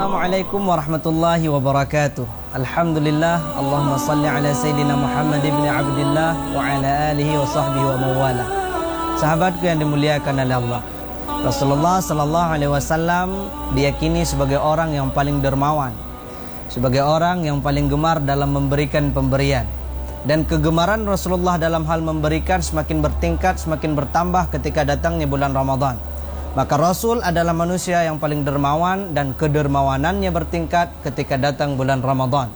Assalamualaikum warahmatullahi wabarakatuh. Alhamdulillah, Allahumma salli ala Sayyidina Muhammad ibn Abdillah wa ala alihi wa sahbihi wa mawala. Sahabatku yang dimuliakan oleh Allah, Rasulullah sallallahu alaihi wasallam diyakini sebagai orang yang paling dermawan, sebagai orang yang paling gemar dalam memberikan pemberian. Dan kegemaran Rasulullah dalam hal memberikan semakin bertingkat, semakin bertambah ketika datangnya bulan Ramadan. Maka Rasul adalah manusia yang paling dermawan dan kedermawanannya bertingkat ketika datang bulan Ramadan.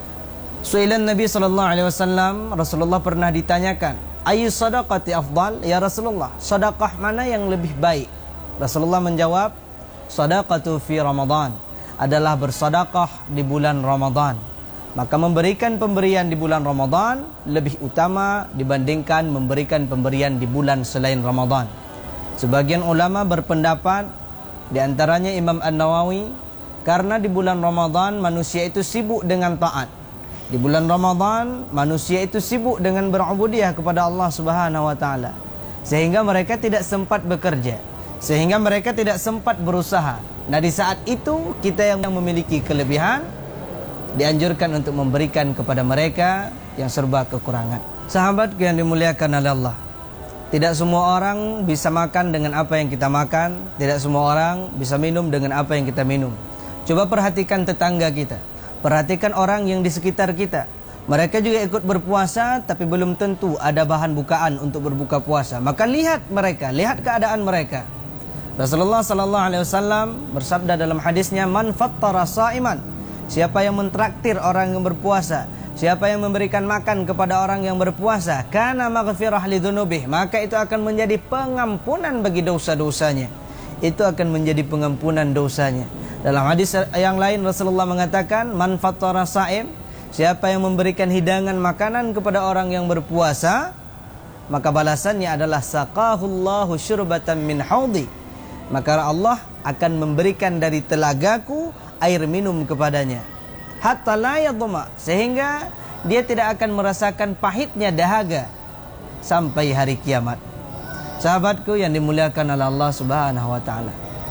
Su'ilan Nabi sallallahu alaihi wasallam, Rasulullah pernah ditanyakan, "Ayyu sadaqati afdal?" Ya Rasulullah, sedekah mana yang lebih baik? Rasulullah menjawab, "Sadaqatu fi Ramadan." Adalah bersedekah di bulan Ramadan. Maka memberikan pemberian di bulan Ramadan lebih utama dibandingkan memberikan pemberian di bulan selain Ramadan. Sebagian ulama berpendapat, di antaranya Imam An-Nawawi, karena di bulan Ramadan manusia itu sibuk dengan taat. Di bulan Ramadan manusia itu sibuk dengan berubudiyah kepada Allah Subhanahu wa taala. Sehingga mereka tidak sempat bekerja, sehingga mereka tidak sempat berusaha. Nah, di saat itu kita yang memiliki kelebihan dianjurkan untuk memberikan kepada mereka yang serba kekurangan. Sahabatku yang dimuliakan oleh Allah, tidak semua orang bisa makan dengan apa yang kita makan. Tidak semua orang bisa minum dengan apa yang kita minum. Coba perhatikan tetangga kita, perhatikan orang yang di sekitar kita. Mereka juga ikut berpuasa, tapi belum tentu ada bahan bukaan untuk berbuka puasa. Maka lihat mereka, lihat keadaan mereka. Rasulullah sallallahu alaihi wasallam bersabda dalam hadisnya, "Man fattara sha'iman." Siapa yang mentraktir orang yang berpuasa, siapa yang memberikan makan kepada orang yang berpuasa, kana maghfirah lidzunubih, maka itu akan menjadi pengampunan bagi dosa-dosanya. Itu akan menjadi pengampunan dosanya. Dalam hadis yang lain Rasulullah mengatakan, "Man fattara sha'im." Siapa yang memberikan hidangan makanan kepada orang yang berpuasa, maka balasannya adalah saqahullahu syurbatan min haudi. Maka Allah akan memberikan dari telagaku air minum kepadanya, hatta la yadhma, sehingga dia tidak akan merasakan pahitnya dahaga sampai hari kiamat. Sahabatku yang dimuliakan oleh Allah Subhanahu wa taala,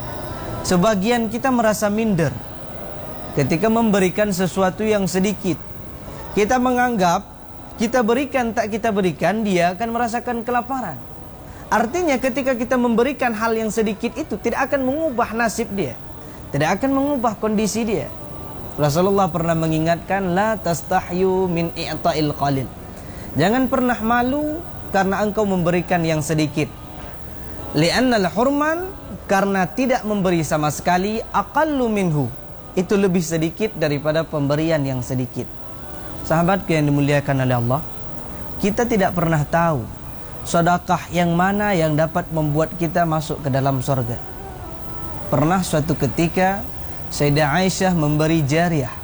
sebagian kita merasa minder ketika memberikan sesuatu yang sedikit. Kita menganggap kita berikan tak kita berikan, dia akan merasakan kelaparan. Artinya ketika kita memberikan hal yang sedikit itu tidak akan mengubah nasib dia, tidak akan mengubah kondisi dia. Rasulullah pernah mengingatkan, la tastahyu min i'ta'il qalil. Jangan pernah malu karena engkau memberikan yang sedikit. Li'annal hurman, karena tidak memberi sama sekali, aqallu minhu, itu lebih sedikit daripada pemberian yang sedikit. Sahabatku yang dimuliakan oleh Allah, kita tidak pernah tahu sedekah yang mana yang dapat membuat kita masuk ke dalam surga. Pernah suatu ketika Sayyidah Aisyah memberi jariyah,